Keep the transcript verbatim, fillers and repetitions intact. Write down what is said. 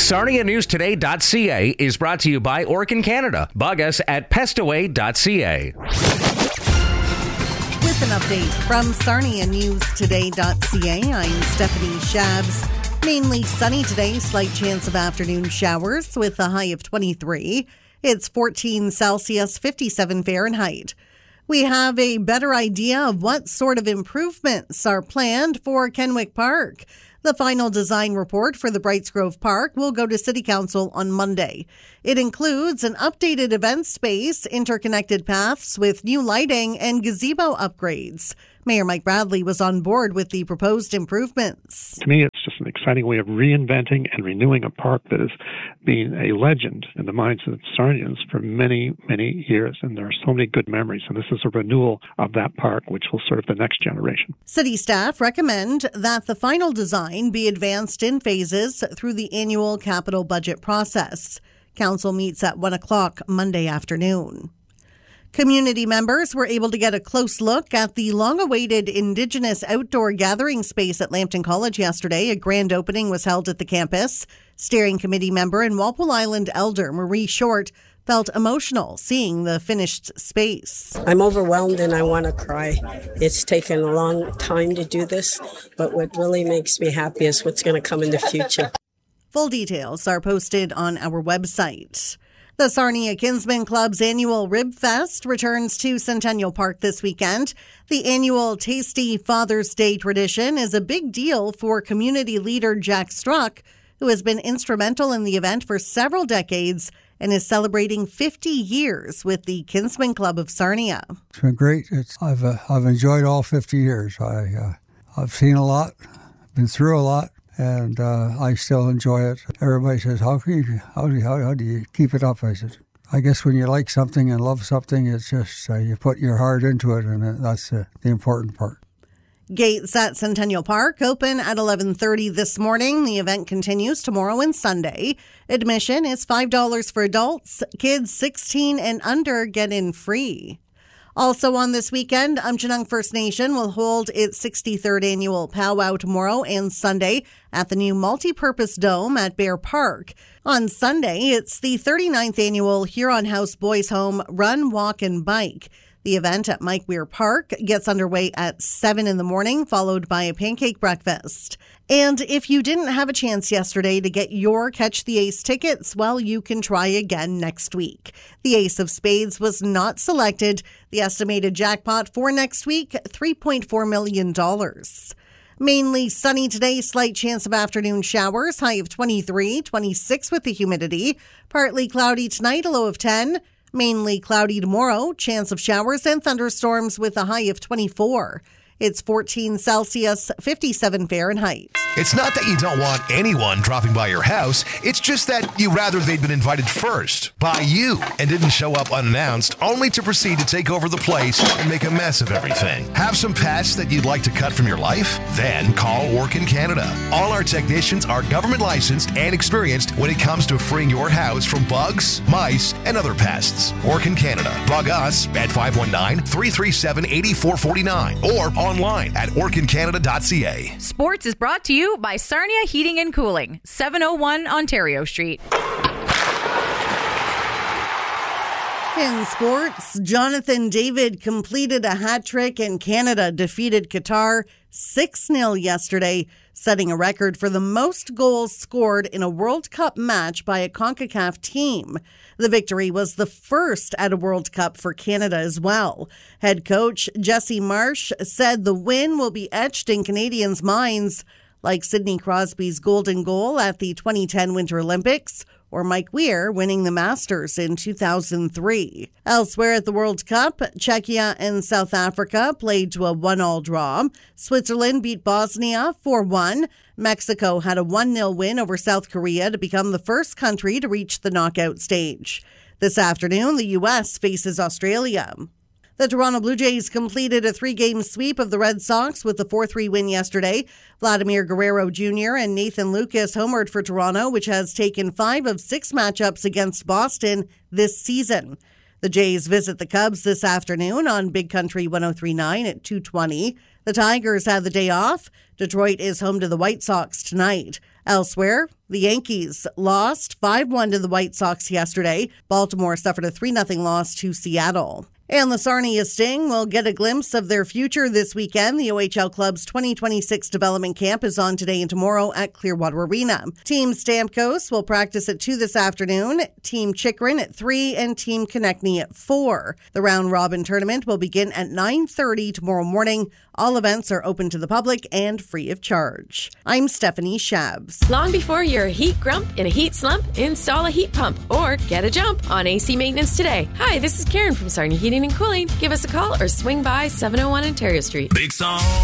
Sarnia News Today dot C A is brought to you by Orkin Canada. Bug us at pestaway dot C A. With an update from Sarnia News Today dot C A, I'm Stephanie Shabs. Mainly sunny today, slight chance of afternoon showers with a high of twenty-three. It's fourteen Celsius, fifty-seven Fahrenheit. We have a better idea of what sort of improvements are planned for Kenwick Park. The final design report for the Brights Grove Park will go to City Council on Monday. It includes an updated event space, interconnected paths with new lighting, and gazebo upgrades. Mayor Mike Bradley was on board with the proposed improvements. To me, it's just an exciting way of reinventing and renewing a park that has been a legend in the minds of the Sarnians for many, many years. And there are so many good memories. And this is a renewal of that park, which will serve the next generation. City staff recommend that the final design be advanced in phases through the annual capital budget process. Council meets at one o'clock Monday afternoon. Community members were able to get a close look at the long-awaited Indigenous outdoor gathering space at Lambton College yesterday. A grand opening was held at the campus. Steering committee member and Walpole Island elder Marie Short felt emotional seeing the finished space. I'm overwhelmed and I want to cry. It's taken a long time to do this, but what really makes me happy is what's going to come in the future. Full details are posted on our website. The Sarnia Kinsman Club's annual Rib Fest returns to Centennial Park this weekend. The annual Tasty Father's Day tradition is a big deal for community leader Jack Struck, who has been instrumental in the event for several decades and is celebrating fifty years with the Kinsman Club of Sarnia. It's been great. It's, I've uh, I've enjoyed all fifty years. I uh, I've seen a lot, been through a lot. And uh, I still enjoy it. Everybody says, how, can you, how, do you, how, how do you keep it up? I said, I guess when you like something and love something, it's just uh, you put your heart into it, and that's uh, the important part. Gates at Centennial Park open at eleven thirty this morning. The event continues tomorrow and Sunday. Admission is five dollars for adults. Kids sixteen and under get in free. Also on this weekend, Umchunung First Nation will hold its sixty-third annual powwow tomorrow and Sunday at the new multi-purpose dome at Bear Park. On Sunday, it's the thirty-ninth annual Huron House Boys Home Run, Walk, and Bike. The event at Mike Weir Park gets underway at seven in the morning, followed by a pancake breakfast. And if you didn't have a chance yesterday to get your Catch the Ace tickets, well, you can try again next week. The Ace of Spades was not selected. The estimated jackpot for next week, three point four million dollars. Mainly sunny today, slight chance of afternoon showers, high of twenty-three, twenty-six with the humidity. Partly cloudy tonight, a low of ten. Mainly cloudy tomorrow, chance of showers and thunderstorms with a high of twenty-four. It's fourteen Celsius, fifty-seven Fahrenheit. It's not that you don't want anyone dropping by your house. It's just that you rather they'd been invited first by you and didn't show up unannounced, only to proceed to take over the place and make a mess of everything. Have some pests that you'd like to cut from your life? Then call Orkin Canada. All our technicians are government licensed and experienced when it comes to freeing your house from bugs, mice, and other pests. Orkin Canada. Bug us at five one nine, three three seven, eight four four nine or online at orkin canada dot c a. Sports is brought to you by Sarnia Heating and Cooling, seven oh one Ontario Street. In sports, Jonathan David completed a hat trick and Canada defeated Qatar six nil yesterday, setting a record for the most goals scored in a World Cup match by a CONCACAF team. The victory was the first at a World Cup for Canada as well. Head coach Jesse Marsh said the win will be etched in Canadians' minds, like Sidney Crosby's golden goal at the twenty ten Winter Olympics or Mike Weir winning the Masters in two thousand three. Elsewhere at the World Cup, Czechia and South Africa played to a one all draw. Switzerland beat Bosnia four one. Mexico had a one nil win over South Korea to become the first country to reach the knockout stage. This afternoon, the U S faces Australia. The Toronto Blue Jays completed a three-game sweep of the Red Sox with a four three win yesterday. Vladimir Guerrero Junior and Nathan Lucas homered for Toronto, which has taken five of six matchups against Boston this season. The Jays visit the Cubs this afternoon on Big Country one oh three point nine at two twenty. The Tigers had the day off. Detroit is home to the White Sox tonight. Elsewhere, The Yankees lost five one to the White Sox yesterday. Baltimore suffered a three nothing loss to Seattle. And the Sarnia Sting will get a glimpse of their future this weekend. The O H L club's twenty twenty-six development camp is on today and tomorrow at Clearwater Arena. Team Stamkos will practice at two this afternoon, Team Chikrin at three, and Team Konechny at four. The round-robin tournament will begin at nine thirty tomorrow morning. All events are open to the public and free of charge. I'm Stephanie Shabs. Long before you're a heat grump in a heat slump, install a heat pump or get a jump on A C maintenance today. Hi, this is Karen from Sarnia Heating and Cooling. Give us a call or swing by seven oh one Ontario Street. Big song.